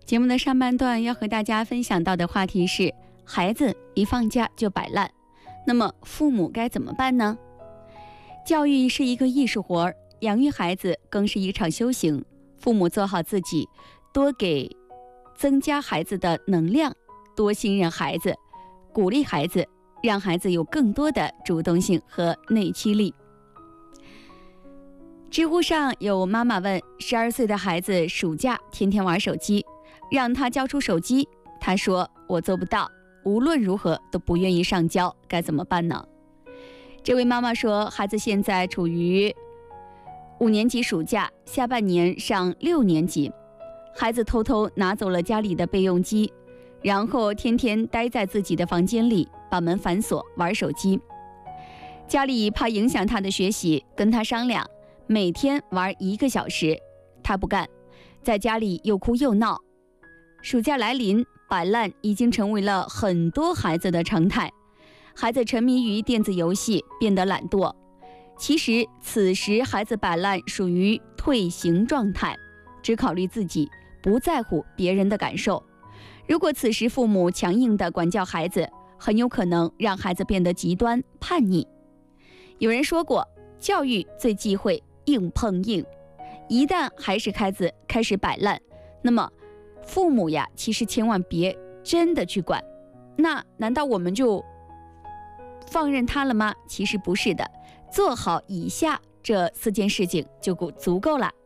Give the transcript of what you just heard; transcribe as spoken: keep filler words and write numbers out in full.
节目的上半段要和大家分享到的话题是，孩子一放假就摆烂，那么父母该怎么办呢？教育是一个艺术活儿，养育孩子更是一场修行。父母做好自己，多给增加孩子的能量，多信任孩子，鼓励孩子，让孩子有更多的主动性和内驱力。知乎上有妈妈问，十二岁的孩子暑假天天玩手机，让他交出手机，他说我做不到，无论如何都不愿意上交，该怎么办呢？这位妈妈说，孩子现在处于五年级暑假，下半年上六年级，孩子偷偷拿走了家里的备用机，然后天天待在自己的房间里，把门反锁，玩手机。家里怕影响他的学习，跟他商量，每天玩一个小时，他不干，在家里又哭又闹。暑假来临，摆烂已经成为了很多孩子的常态。孩子沉迷于电子游戏，变得懒惰。其实此时孩子摆烂属于退行状态，只考虑自己，不在乎别人的感受。如果此时父母强硬地管教孩子，很有可能让孩子变得极端叛逆。有人说过，教育最忌讳硬碰硬，一旦孩子开始开始摆烂，那么父母呀，其实千万别真的去管。那难道我们就放任他了吗？其实不是的，做好以下这四件事情就足够了。